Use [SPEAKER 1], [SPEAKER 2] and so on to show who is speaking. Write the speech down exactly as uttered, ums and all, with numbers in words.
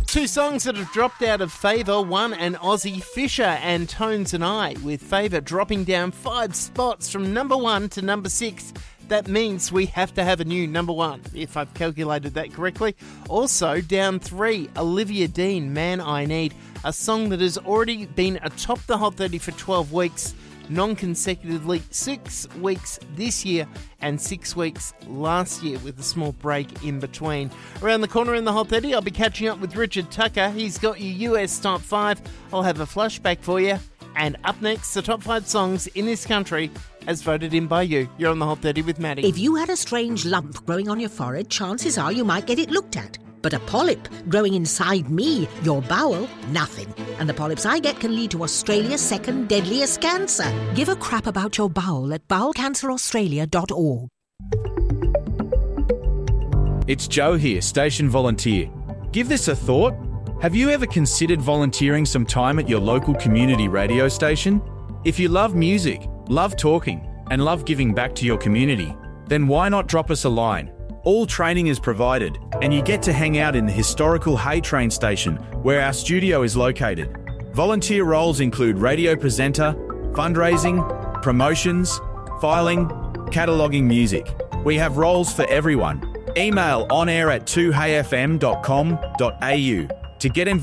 [SPEAKER 1] Two songs that have dropped out of favour, one an Aussie, Fisher and Tones and I, with Favour dropping down five spots from number one to number six. That means we have to have a new number one, if I've calculated that correctly. Also, down three, Olivia Dean, Man I Need, a song that has already been atop the Hot thirty for twelve weeks, non-consecutively, six weeks this year and six weeks last year with a small break in between. Around the corner in the Hot thirty, I'll be catching up with Richard Tucker. He's got your U S Top five. I'll have a flashback for you. And up next, the top five songs in this country as voted in by you. You're on the Hot thirty with Maddie.
[SPEAKER 2] If you had a strange lump growing on your forehead, chances are you might get it looked at. But a polyp growing inside me, your bowel, nothing. And the polyps I get can lead to Australia's second deadliest cancer. Give a crap about your bowel at bowel cancer australia dot org.
[SPEAKER 3] It's Joe here, station volunteer. Give this a thought. Have you ever considered volunteering some time at your local community radio station? If you love music, love talking, and love giving back to your community, then why not drop us a line? All training is provided, and you get to hang out in the historical Hay Train station where our studio is located. Volunteer roles include radio presenter, fundraising, promotions, filing, cataloguing music. We have roles for everyone. Email onair at two hay f m dot com dot a u to get involved.